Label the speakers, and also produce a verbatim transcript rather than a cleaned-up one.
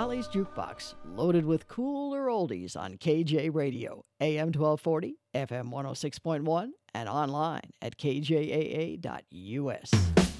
Speaker 1: Ollie's Jukebox, loaded with cooler oldies on K J Radio, A M twelve forty, F M one oh six point one, and online at k j a a dot u s.